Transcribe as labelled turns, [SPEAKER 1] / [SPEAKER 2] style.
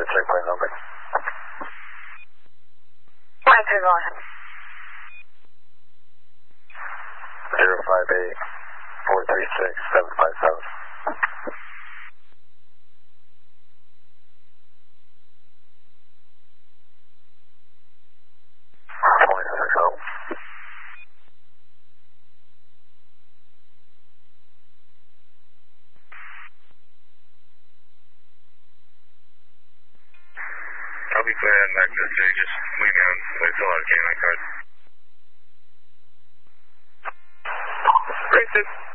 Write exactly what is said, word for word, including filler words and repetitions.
[SPEAKER 1] three, plane number.
[SPEAKER 2] Mike three, go ahead.
[SPEAKER 1] zero five eight, four three six, seven five seven. twenty-six oh.
[SPEAKER 3] I'll be clear heading back to the city. Just leave me on. Wait till I can. I card.
[SPEAKER 4] Racist.